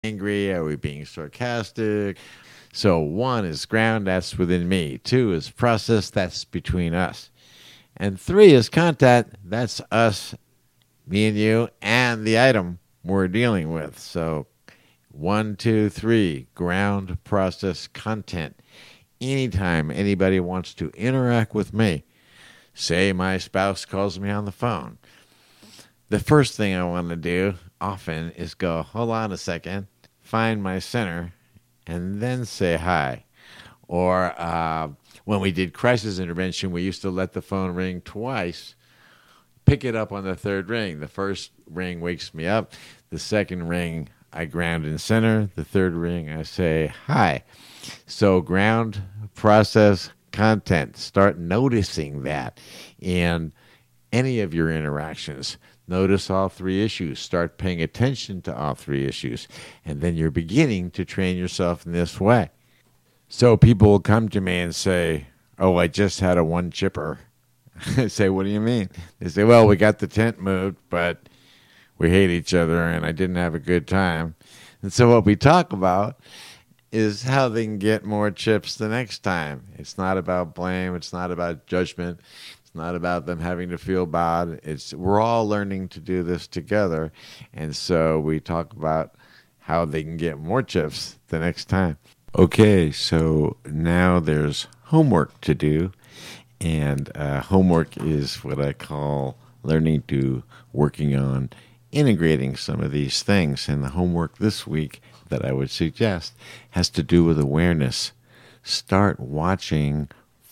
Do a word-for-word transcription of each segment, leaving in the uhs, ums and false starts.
angry? Are we being sarcastic? So one is ground, that's within me. Two is process, that's between us. And three is content, that's us, me and you, and the item we're dealing with. So one, two, three, ground, process, content. Anytime anybody wants to interact with me, say my spouse calls me on the phone, the first thing I want to do often is go, hold on a second, find my center, and then say hi. Or uh, when we did crisis intervention, we used to let the phone ring twice, pick it up on the third ring. The first ring wakes me up. The second ring, I ground and center. The third ring, I say hi. So ground, process, content. Start noticing that in any of your interactions. Notice all three issues. Start paying attention to all three issues. And then you're beginning to train yourself in this way. So people will come to me and say, oh, I just had a one chipper. I say, what do you mean? They say, well, we got the tent moved, but we hate each other and I didn't have a good time. And so what we talk about is how they can get more chips the next time. It's not about blame. It's not about judgment. It's not about them having to feel bad. It's we're all learning to do this together. And so we talk about how they can get more chips the next time. Okay, so now there's homework to do. And uh, homework is what I call learning to working on integrating some of these things. And the homework this week that I would suggest has to do with awareness. Start watching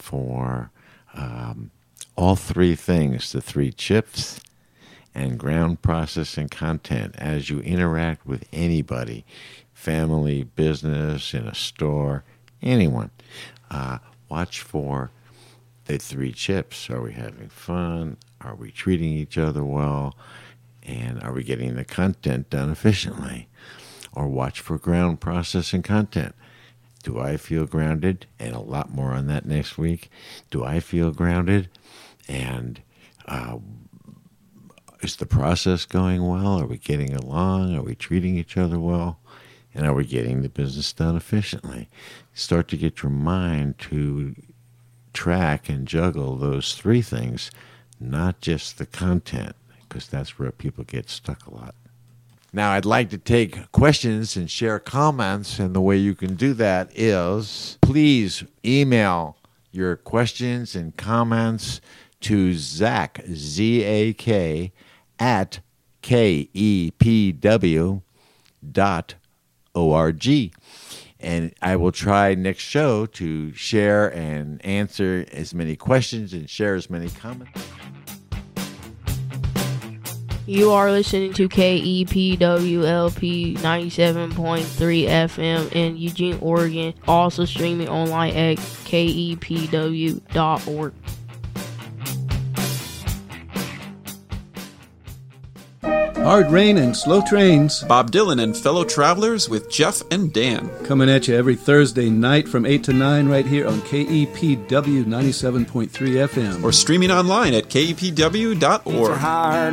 for um, all three things, the three chips and ground, process, and content as you interact with anybody, family, business, in a store, anyone. Uh, watch for the three chips. Are we having fun? Are we treating each other well? And are we getting the content done efficiently? Or watch for ground, process, and content. Do I feel grounded? And a lot more on that next week. Do I feel grounded? And uh, is the process going well? Are we getting along? Are we treating each other well? And are we getting the business done efficiently? Start to get your mind to track and juggle those three things, not just the content, because that's where people get stuck a lot. Now, I'd like to take questions and share comments, and the way you can do that is please email your questions and comments to Zach, Z A K, at K E P W dot org. And I will try next show to share and answer as many questions and share as many comments. You are listening to K E P W L P ninety-seven point three F M in Eugene, Oregon. Also streaming online at K E P W dot org. Hard rain and slow trains. Bob Dylan and Fellow Travelers with Jeff and Dan. Coming at you every Thursday night from eight to nine right here on K E P W ninety-seven point three F M. Or streaming online at K E P W dot org.